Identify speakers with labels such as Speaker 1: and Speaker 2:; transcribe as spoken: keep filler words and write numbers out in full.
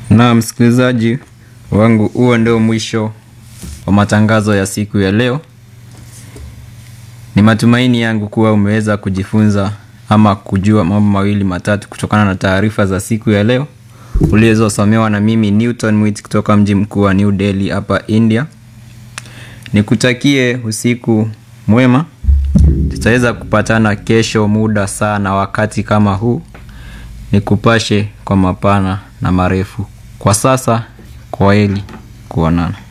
Speaker 1: Na msikilizaji wangu, huo ndio mwisho wa matangazo ya siku ya leo. Ni matumaini yangu kuwa umeweza kujifunza ama kujua mambo mawili matatu kutokana na taarifa za siku ya leo ulizosomewa na mimi Newton Mwit kutoka mji mkuu wa New Delhi hapa India. Nikutakie usiku mwema. Tutaweza kupatana kesho muda sana wakati kama huu. Nikupashe kwa mapana na marefu. Kwa sasa, kwaheri, kuonana.